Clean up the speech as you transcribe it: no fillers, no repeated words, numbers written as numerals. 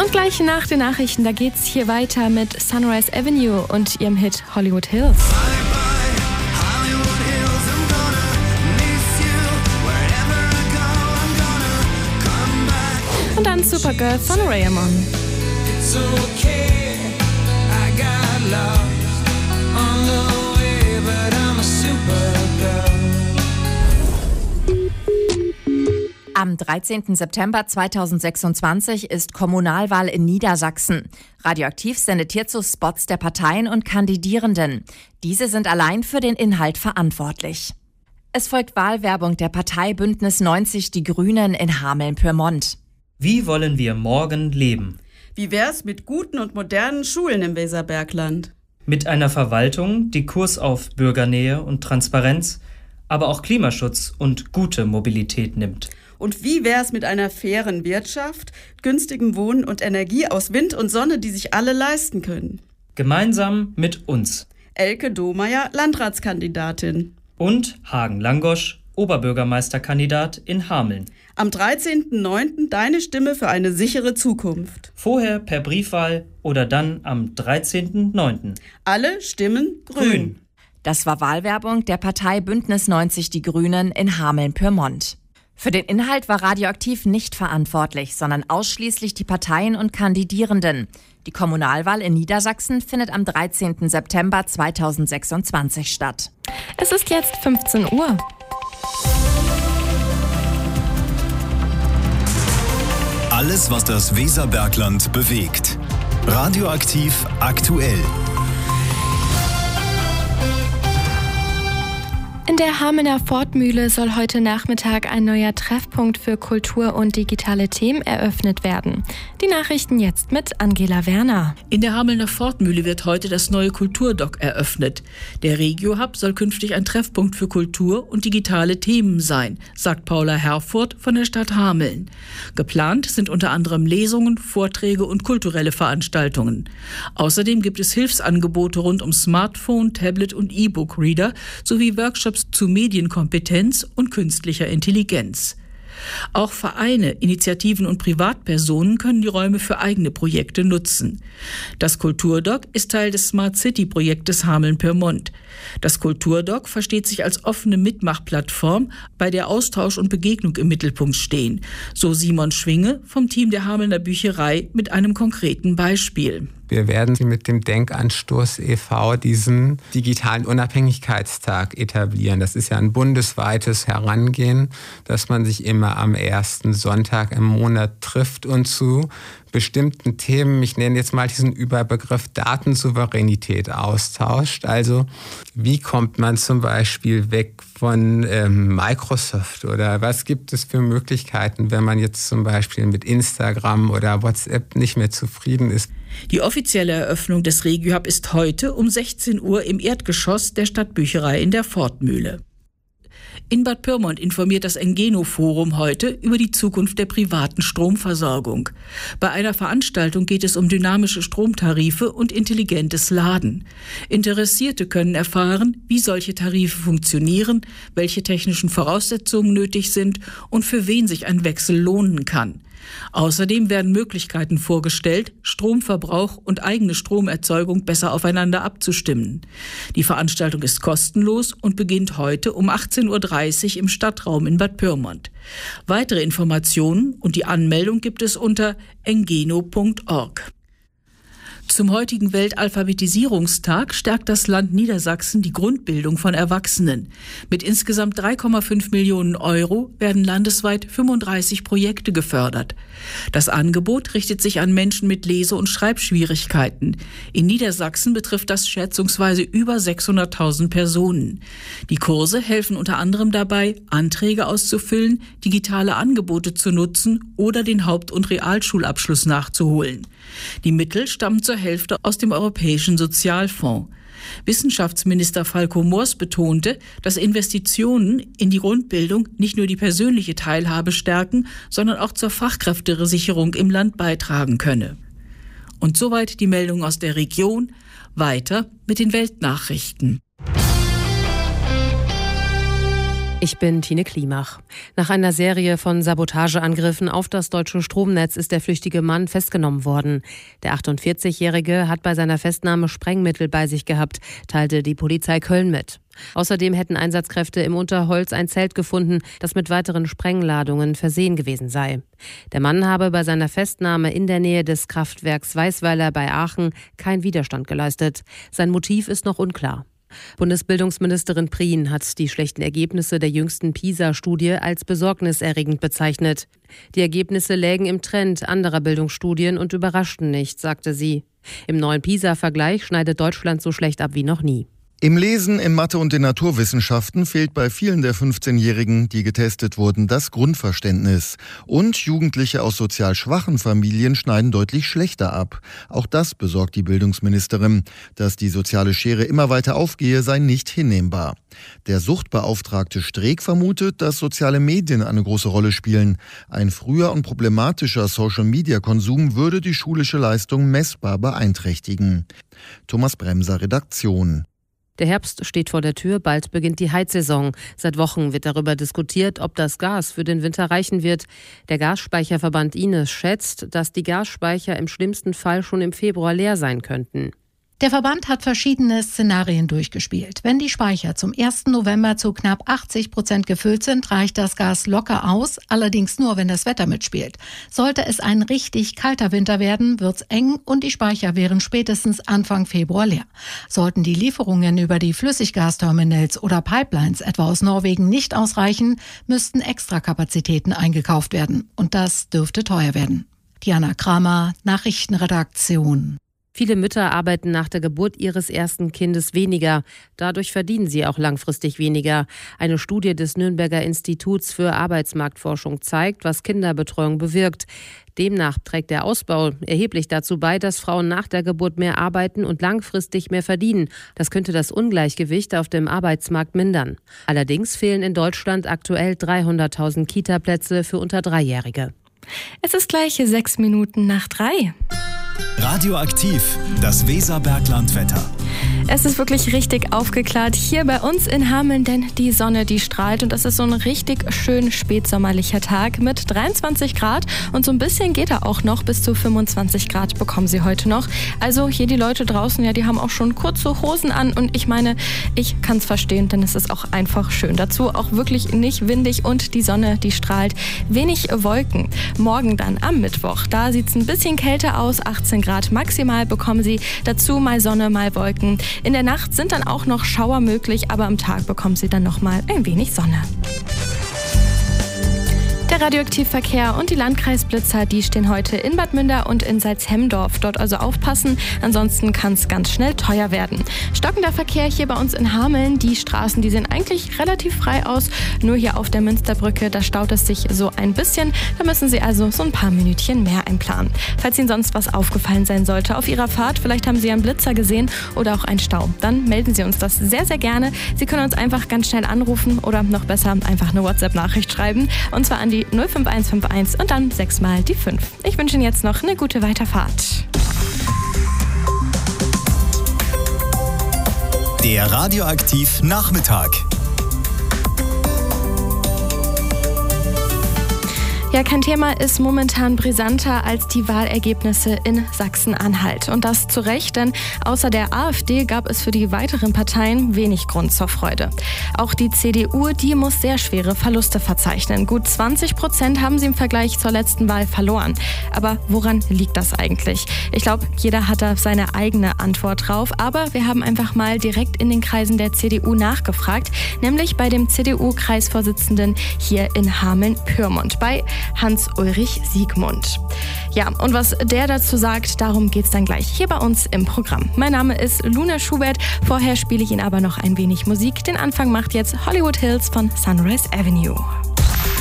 Und gleich nach den Nachrichten, da geht's hier weiter mit Sunrise Avenue und ihrem Hit Hollywood Hills. Und dann Supergirl von Raymond. Am 13. September 2026 ist Kommunalwahl in Niedersachsen. Radioaktiv sendet hierzu Spots der Parteien und Kandidierenden. Diese sind allein für den Inhalt verantwortlich. Es folgt Wahlwerbung der Partei Bündnis 90 Die Grünen in Hameln-Pyrmont. Wie wollen wir morgen leben? Wie wär's mit guten und modernen Schulen im Weserbergland? Mit einer Verwaltung, die Kurs auf Bürgernähe und Transparenz, aber auch Klimaschutz und gute Mobilität nimmt. Und wie wär's mit einer fairen Wirtschaft, günstigem Wohnen und Energie aus Wind und Sonne, die sich alle leisten können? Gemeinsam mit uns. Elke Domeyer, Landratskandidatin. Und Hagen Langosch, Oberbürgermeisterkandidat in Hameln. Am 13.09. deine Stimme für eine sichere Zukunft. Vorher per Briefwahl oder dann am 13.09. Alle stimmen grün. Das war Wahlwerbung der Partei Bündnis 90 Die Grünen in Hameln-Pyrmont. Für den Inhalt war Radioaktiv nicht verantwortlich, sondern ausschließlich die Parteien und Kandidierenden. Die Kommunalwahl in Niedersachsen findet am 13. September 2026 statt. Es ist jetzt 15 Uhr. Alles, was das Weserbergland bewegt. Radioaktiv aktuell. In der Hamelner Fortmühle soll heute Nachmittag ein neuer Treffpunkt für Kultur und digitale Themen eröffnet werden. Die Nachrichten jetzt mit Angela Werner. In der Hamelner Fortmühle wird heute das neue Kulturdock eröffnet. Der Regio-Hub soll künftig ein Treffpunkt für Kultur und digitale Themen sein, sagt Paula Herfurth von der Stadt Hameln. Geplant sind unter anderem Lesungen, Vorträge und kulturelle Veranstaltungen. Außerdem gibt es Hilfsangebote rund um Smartphone, Tablet und E-Book-Reader sowie Workshops zu Medienkompetenz und künstlicher Intelligenz. Auch Vereine, Initiativen und Privatpersonen können die Räume für eigene Projekte nutzen. Das Kulturdock ist Teil des Smart City-Projektes Hameln-Pyrmont. Das Kulturdock versteht sich als offene Mitmachplattform, bei der Austausch und Begegnung im Mittelpunkt stehen. So Simon Schwinge vom Team der Hamelner Bücherei mit einem konkreten Beispiel. Wir werden mit dem Denkanstoß e.V. diesen digitalen Unabhängigkeitstag etablieren. Das ist ja ein bundesweites Herangehen, dass man sich immer am ersten Sonntag im Monat trifft und zu bestimmten Themen, ich nenne jetzt mal diesen Überbegriff Datensouveränität, austauscht. Also wie kommt man zum Beispiel weg von Microsoft oder was gibt es für Möglichkeiten, wenn man jetzt zum Beispiel mit Instagram oder WhatsApp nicht mehr zufrieden ist. Die offizielle Eröffnung des Regio-Hub ist heute um 16 Uhr im Erdgeschoss der Stadtbücherei in der Fortmühle. In Bad Pyrmont informiert das Engeno-Forum heute über die Zukunft der privaten Stromversorgung. Bei einer Veranstaltung geht es um dynamische Stromtarife und intelligentes Laden. Interessierte können erfahren, wie solche Tarife funktionieren, welche technischen Voraussetzungen nötig sind und für wen sich ein Wechsel lohnen kann. Außerdem werden Möglichkeiten vorgestellt, Stromverbrauch und eigene Stromerzeugung besser aufeinander abzustimmen. Die Veranstaltung ist kostenlos und beginnt heute um 18.30 Uhr im Stadtraum in Bad Pyrmont. Weitere Informationen und die Anmeldung gibt es unter engeno.org. Zum heutigen Weltalphabetisierungstag stärkt das Land Niedersachsen die Grundbildung von Erwachsenen. Mit insgesamt 3,5 Millionen Euro werden landesweit 35 Projekte gefördert. Das Angebot richtet sich an Menschen mit Lese- und Schreibschwierigkeiten. In Niedersachsen betrifft das schätzungsweise über 600.000 Personen. Die Kurse helfen unter anderem dabei, Anträge auszufüllen, digitale Angebote zu nutzen oder den Haupt- und Realschulabschluss nachzuholen. Die Mittel stammen zur Hälfte aus dem Europäischen Sozialfonds. Wissenschaftsminister Falco Moors betonte, dass Investitionen in die Grundbildung nicht nur die persönliche Teilhabe stärken, sondern auch zur Fachkräftesicherung im Land beitragen könne. Und soweit die Meldung aus der Region. Weiter mit den Weltnachrichten. Ich bin Tine Klimach. Nach einer Serie von Sabotageangriffen auf das deutsche Stromnetz ist der flüchtige Mann festgenommen worden. Der 48-Jährige hat bei seiner Festnahme Sprengmittel bei sich gehabt, teilte die Polizei Köln mit. Außerdem hätten Einsatzkräfte im Unterholz ein Zelt gefunden, das mit weiteren Sprengladungen versehen gewesen sei. Der Mann habe bei seiner Festnahme in der Nähe des Kraftwerks Weißweiler bei Aachen keinen Widerstand geleistet. Sein Motiv ist noch unklar. Bundesbildungsministerin Prien hat die schlechten Ergebnisse der jüngsten PISA-Studie als besorgniserregend bezeichnet. Die Ergebnisse lägen im Trend anderer Bildungsstudien und überraschten nicht, sagte sie. Im neuen PISA-Vergleich schneidet Deutschland so schlecht ab wie noch nie. Im Lesen, in Mathe und den Naturwissenschaften fehlt bei vielen der 15-Jährigen, die getestet wurden, das Grundverständnis. Und Jugendliche aus sozial schwachen Familien schneiden deutlich schlechter ab. Auch das besorgt die Bildungsministerin. Dass die soziale Schere immer weiter aufgehe, sei nicht hinnehmbar. Der Suchtbeauftragte Streeck vermutet, dass soziale Medien eine große Rolle spielen. Ein früher und problematischer Social-Media-Konsum würde die schulische Leistung messbar beeinträchtigen. Thomas Bremser, Redaktion. Der Herbst steht vor der Tür, bald beginnt die Heizsaison. Seit Wochen wird darüber diskutiert, ob das Gas für den Winter reichen wird. Der Gasspeicherverband Ines schätzt, dass die Gasspeicher im schlimmsten Fall schon im Februar leer sein könnten. Der Verband hat verschiedene Szenarien durchgespielt. Wenn die Speicher zum 1. November zu knapp 80% gefüllt sind, reicht das Gas locker aus, allerdings nur, wenn das Wetter mitspielt. Sollte es ein richtig kalter Winter werden, wird's eng und die Speicher wären spätestens Anfang Februar leer. Sollten die Lieferungen über die Flüssiggasterminals oder Pipelines etwa aus Norwegen nicht ausreichen, müssten Extrakapazitäten eingekauft werden. Und das dürfte teuer werden. Diana Kramer, Nachrichtenredaktion. Viele Mütter arbeiten nach der Geburt ihres ersten Kindes weniger. Dadurch verdienen sie auch langfristig weniger. Eine Studie des Nürnberger Instituts für Arbeitsmarktforschung zeigt, was Kinderbetreuung bewirkt. Demnach trägt der Ausbau erheblich dazu bei, dass Frauen nach der Geburt mehr arbeiten und langfristig mehr verdienen. Das könnte das Ungleichgewicht auf dem Arbeitsmarkt mindern. Allerdings fehlen in Deutschland aktuell 300.000 Kita-Plätze für unter 3-Jährige. Es ist gleich 3:06. Radioaktiv, das Weserbergland-Wetter. Es ist wirklich richtig aufgeklärt hier bei uns in Hameln, denn die Sonne, die strahlt und das ist so ein richtig schön spätsommerlicher Tag mit 23 Grad und so ein bisschen geht er auch noch, bis zu 25 Grad bekommen sie heute noch. Also hier die Leute draußen, ja, die haben auch schon kurze Hosen an und ich meine, ich kann es verstehen, denn es ist auch einfach schön. Dazu auch wirklich nicht windig und die Sonne, die strahlt, wenig Wolken. Morgen dann am Mittwoch, da sieht es ein bisschen kälter aus, 18 Grad maximal bekommen sie, dazu mal Sonne, mal Wolken. In der Nacht sind dann auch noch Schauer möglich, aber am Tag bekommen sie dann noch mal ein wenig Sonne. Der Radioaktivverkehr und die Landkreisblitzer, die stehen heute in Bad Münder und in Salzhemdorf. Dort also aufpassen, ansonsten kann es ganz schnell teuer werden. Stockender Verkehr hier bei uns in Hameln. Die Straßen, die sehen eigentlich relativ frei aus. Nur hier auf der Münsterbrücke, da staut es sich so ein bisschen. Da müssen Sie also so ein paar Minütchen mehr einplanen. Falls Ihnen sonst was aufgefallen sein sollte auf Ihrer Fahrt, vielleicht haben Sie einen Blitzer gesehen oder auch einen Stau, dann melden Sie uns das sehr, sehr gerne. Sie können uns einfach ganz schnell anrufen oder noch besser einfach eine WhatsApp-Nachricht schreiben. Und zwar an die 05151 und dann 6 mal die 5. Ich wünsche Ihnen jetzt noch eine gute Weiterfahrt. Der Radioaktiv Nachmittag. Ja, kein Thema ist momentan brisanter als die Wahlergebnisse in Sachsen-Anhalt. Und das zu Recht, denn außer der AfD gab es für die weiteren Parteien wenig Grund zur Freude. Auch die CDU, die muss sehr schwere Verluste verzeichnen. Gut 20% haben sie im Vergleich zur letzten Wahl verloren. Aber woran liegt das eigentlich? Ich glaube, jeder hat da seine eigene Antwort drauf. Aber wir haben einfach mal direkt in den Kreisen der CDU nachgefragt, nämlich bei dem CDU-Kreisvorsitzenden hier in Hameln-Pyrmont, bei Hans-Ulrich Siegmund. Ja, und was der dazu sagt, darum geht's dann gleich hier bei uns im Programm. Mein Name ist Luna Schubert. Vorher spiele ich Ihnen aber noch ein wenig Musik. Den Anfang macht jetzt Hollywood Hills von Sunrise Avenue.